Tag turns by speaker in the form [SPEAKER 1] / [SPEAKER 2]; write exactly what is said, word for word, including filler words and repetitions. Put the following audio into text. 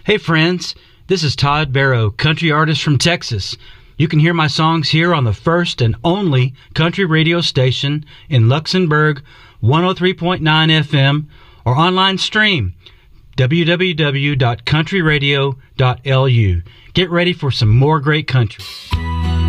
[SPEAKER 1] Hey friends, this is Todd Barrow, country artist from Texas. You can hear my songs here on the first and only country radio station in Luxembourg, one oh three point nine F M, or online stream, w w w dot country radio dot l u. Get ready for some more great country.